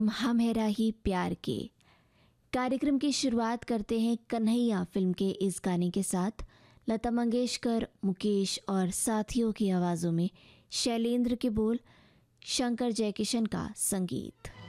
हम है राही प्यार के कार्यक्रम की शुरुआत करते हैं कन्हैया फिल्म के इस गाने के साथ। लता मंगेशकर, मुकेश और साथियों की आवाज़ों में शैलेंद्र के बोल, शंकर जयकिशन का संगीत।